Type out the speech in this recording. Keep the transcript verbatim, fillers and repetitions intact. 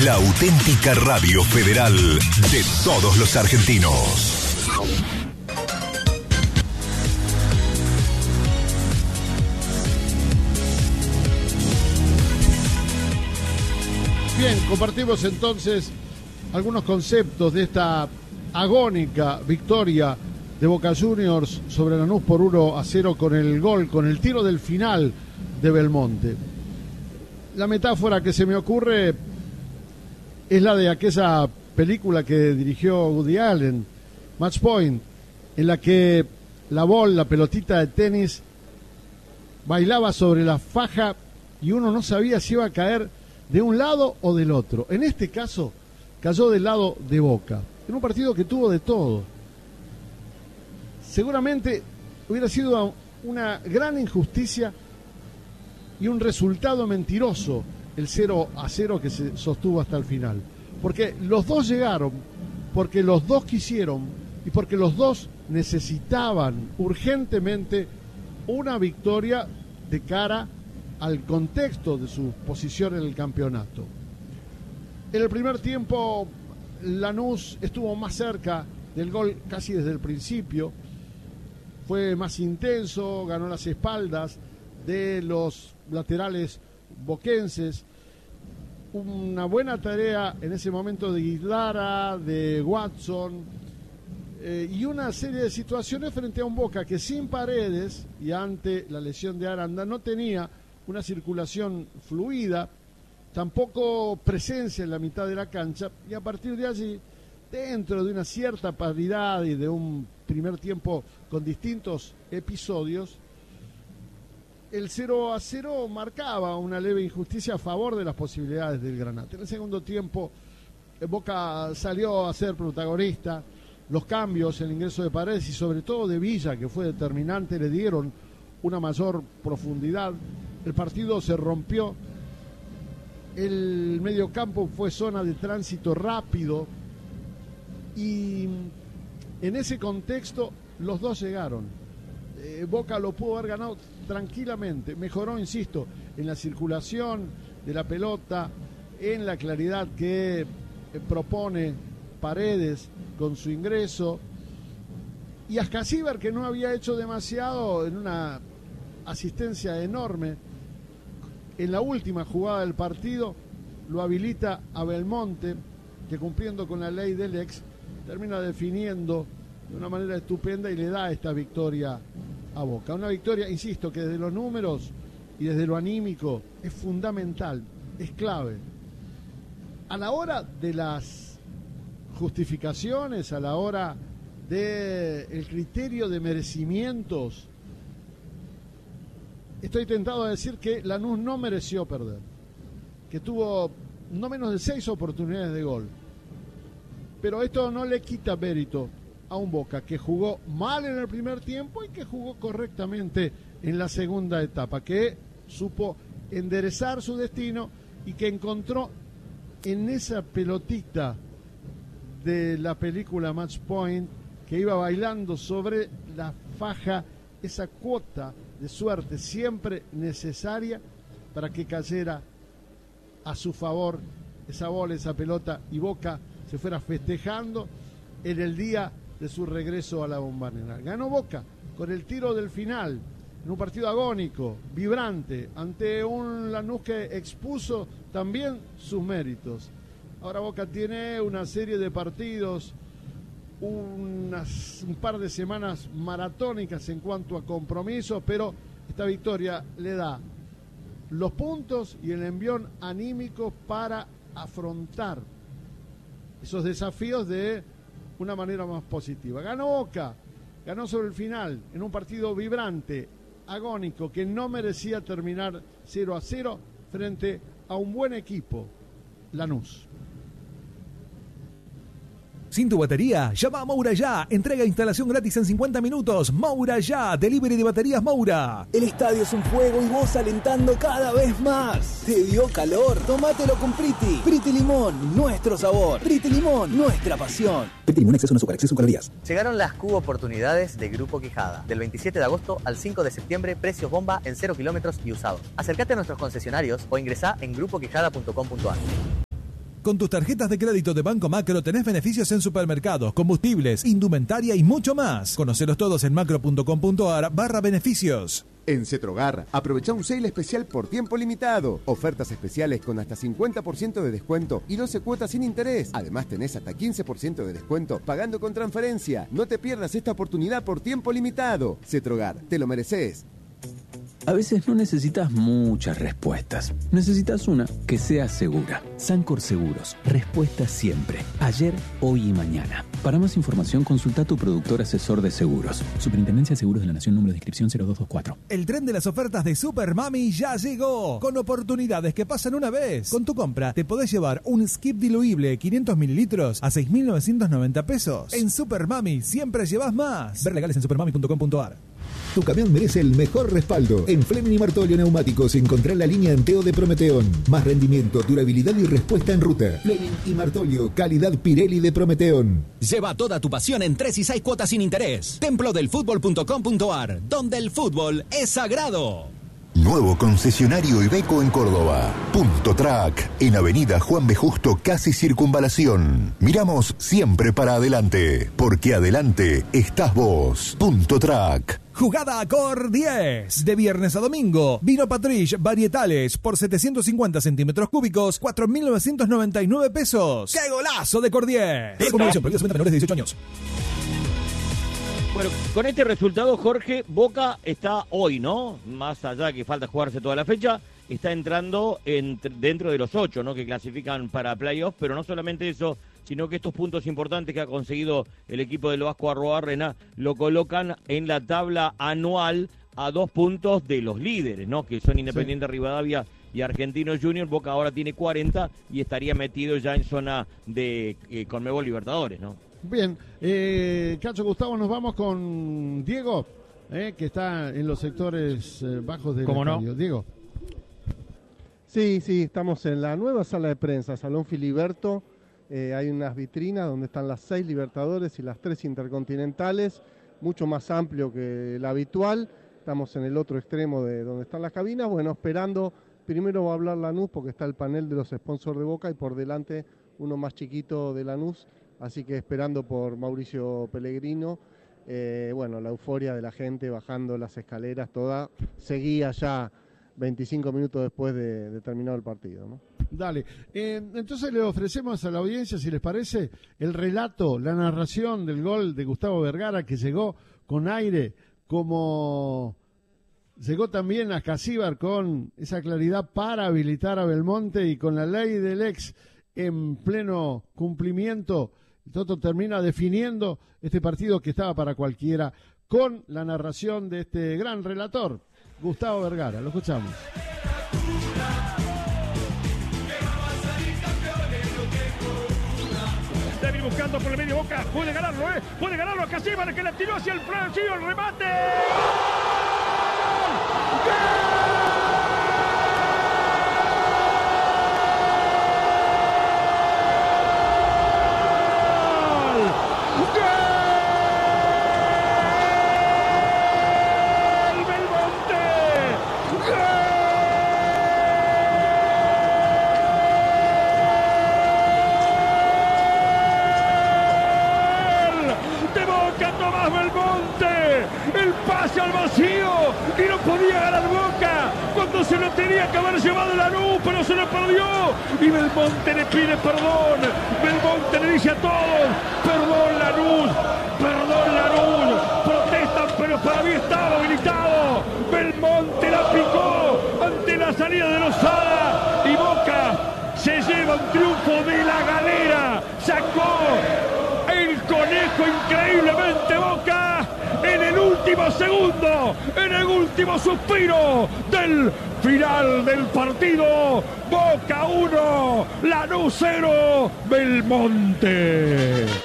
La auténtica radio federal de todos los argentinos. Bien, compartimos entonces algunos conceptos de esta agónica victoria de Boca Juniors sobre Lanús por uno a cero con el gol, con el tiro del final de Belmonte. La metáfora que se me ocurre es la de aquella película que dirigió Woody Allen, Match Point, en la que la bola, la pelotita de tenis, bailaba sobre la faja y uno no sabía si iba a caer de un lado o del otro. En este caso, cayó del lado de Boca, en un partido que tuvo de todo. Seguramente hubiera sido una gran injusticia y un resultado mentiroso el cero a cero que se sostuvo hasta el final. Porque los dos llegaron, porque los dos quisieron y porque los dos necesitaban urgentemente una victoria de cara al contexto de su posición en el campeonato. En el primer tiempo, Lanús estuvo más cerca del gol casi desde el principio, fue más intenso, ganó las espaldas de los laterales boquenses, una buena tarea en ese momento de Guidara, de Watson, eh, y una serie de situaciones frente a un Boca que sin Paredes y ante la lesión de Aranda no tenía una circulación fluida, tampoco presencia en la mitad de la cancha, y a partir de allí, dentro de una cierta paridad y de un primer tiempo con distintos episodios, el cero a cero marcaba una leve injusticia a favor de las posibilidades del Granate. En el segundo tiempo, Boca salió a ser protagonista, los cambios, el ingreso de Paredes y sobre todo de Villa, que fue determinante, le dieron una mayor profundidad. El partido se rompió, el mediocampo fue zona de tránsito rápido y en ese contexto los dos llegaron. Eh, Boca lo pudo haber ganado tranquilamente, mejoró, insisto, en la circulación de la pelota, en la claridad que eh, propone Paredes con su ingreso, y Ascasíbar, que no había hecho demasiado en una asistencia enorme en la última jugada del partido, lo habilita a Belmonte, que cumpliendo con la ley del ex termina definiendo de una manera estupenda y le da esta victoria a Boca. Una victoria, insisto, que desde los números y desde lo anímico es fundamental, es clave. A la hora de las justificaciones, a la hora del criterio de merecimientos, estoy tentado a decir que Lanús no mereció perder, que tuvo no menos de seis oportunidades de gol. Pero esto no le quita mérito a un Boca que jugó mal en el primer tiempo y que jugó correctamente en la segunda etapa, que supo enderezar su destino y que encontró en esa pelotita de la película Match Point, que iba bailando sobre la faja, esa cuota de suerte siempre necesaria para que cayera a su favor esa bola, esa pelota, y Boca se fuera festejando en el día de su regreso a la Bombonera. Ganó Boca con el tiro del final, en un partido agónico, vibrante, ante un Lanús que expuso también sus méritos. Ahora Boca tiene una serie de partidos, unas, un par de semanas maratónicas en cuanto a compromiso, pero esta victoria le da los puntos y el envión anímico para afrontar esos desafíos de una manera más positiva. Ganó Boca, ganó sobre el final, en un partido vibrante, agónico, que no merecía terminar cero a cero frente a un buen equipo, Lanús. Sin tu batería, llama a Moura Ya. Entrega e instalación gratis en cincuenta minutos. Moura Ya, delivery de baterías Moura. El estadio es un fuego y vos alentando cada vez más. ¿Te dio calor? Tómatelo con Priti. Priti Limón, nuestro sabor. Priti Limón, nuestra pasión. Priti Limón, exceso no azúcar, exceso calorías. Llegaron las Cubo oportunidades de Grupo Quijada. Del veintisiete de agosto al cinco de septiembre, precios bomba en cero kilómetros y usados. Acércate a nuestros concesionarios o ingresá en grupo quijada punto com punto a r. Con tus tarjetas de crédito de Banco Macro tenés beneficios en supermercados, combustibles, indumentaria y mucho más. Conocelos todos en macro.com.ar barra beneficios. En Cetrogar, aprovecha un sale especial por tiempo limitado. Ofertas especiales con hasta cincuenta por ciento de descuento y doce cuotas sin interés. Además tenés hasta quince por ciento de descuento pagando con transferencia. No te pierdas esta oportunidad por tiempo limitado. Cetrogar, te lo mereces. A veces no necesitas muchas respuestas. Necesitas una que sea segura. Sancor Seguros. Respuesta siempre. Ayer, hoy y mañana. Para más información, consulta a tu productor asesor de seguros. Superintendencia de Seguros de la Nación, número de inscripción cero dos dos cuatro. El tren de las ofertas de Super Mami ya llegó. Con oportunidades que pasan una vez. Con tu compra te podés llevar un skip diluible quinientos mililitros a seis mil novecientos noventa pesos. En Super Mami siempre llevas más. Ver legales en supermami punto com punto ar. Tu camión merece el mejor respaldo. En Fleming y Martolio Neumáticos encontrá la línea Anteo de Prometeón. Más rendimiento, durabilidad y respuesta en ruta. Fleming y Martolio, calidad Pirelli de Prometeón. Lleva toda tu pasión en tres y seis cuotas sin interés. templo del fútbol punto com punto ar, donde el fútbol es sagrado. Nuevo concesionario Iveco en Córdoba. Punto Track, en Avenida Juan B. Justo, casi Circunvalación. Miramos siempre para adelante, porque adelante estás vos. Punto Track. Jugada Cor diez. De viernes a domingo. Vino Patriche Varietales por setecientos cincuenta centímetros cúbicos, cuatro mil novecientos noventa y nueve pesos. ¡Qué golazo de Cor diez! Comunicación, prohibido venta a menores de dieciocho años. Bueno, con este resultado, Jorge, Boca está hoy, ¿no? Más allá de que falta jugarse toda la fecha, está entrando en, dentro de los ocho, ¿no? Que clasifican para playoff, pero no solamente eso, sino que estos puntos importantes que ha conseguido el equipo del Vasco Arruabarrena lo colocan en la tabla anual a dos puntos de los líderes, ¿no? Que son Independiente sí. Rivadavia y Argentinos Juniors. Boca ahora tiene cuarenta y estaría metido ya en zona de eh, Conmebol Libertadores, ¿no? Bien, eh, Cacho, Gustavo, nos vamos con Diego, eh, que está en los sectores eh, bajos del ¿Cómo estadio. no? Diego. Sí, sí, estamos en la nueva sala de prensa, Salón Filiberto. Eh, hay unas vitrinas donde están las seis Libertadores y las tres Intercontinentales, mucho más amplio que el habitual. Estamos en el otro extremo de donde están las cabinas. Bueno, esperando, primero va a hablar Lanús porque está el panel de los sponsors de Boca y por delante uno más chiquito de Lanús. Así que esperando por Mauricio Pellegrino, eh, bueno, la euforia de la gente bajando las escaleras, toda seguía ya veinticinco minutos después de, de terminado el partido, ¿no? Dale, eh, entonces le ofrecemos a la audiencia, si les parece, el relato, la narración del gol de Gustavo Vergara, que llegó con aire, como llegó también a Casíbar con esa claridad para habilitar a Belmonte y con la ley del ex en pleno cumplimiento. Toto termina definiendo este partido que estaba para cualquiera con la narración de este gran relator, Gustavo Vergara. Lo escuchamos. David buscando por el medio Boca, puede ganarlo, ¿eh? Puede ganarlo a Casíbar, que la tiró hacia el Francillo, el remate. ¡Gol! Al vacío y no podía ganar Boca cuando se lo tenía que haber llevado Lanús, pero se lo perdió y Belmonte le pide perdón. Belmonte le dice a todos: perdón Lanús, perdón Lanús. Protestan, pero para mí estaba habilitado. Belmonte la picó ante la salida de Lozada y Boca se lleva un triunfo de la galera. Sacó el conejo increíblemente Boca en el último segundo, en el último suspiro del final del partido. Boca uno, Lanús cero, Belmonte.